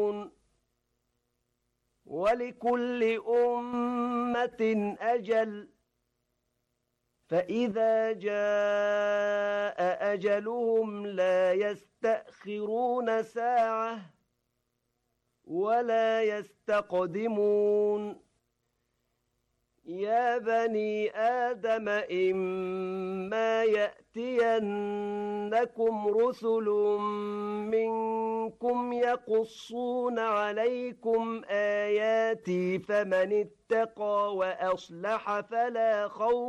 ولكل أمة أجل فإذا جاء أجلهم لا يستأخرون ساعة ولا يستقدمون يا بني آدم إما يأتينكم رسل منكم يقصون عليكم آياتي فمن اتقى وأصلح فلا خوف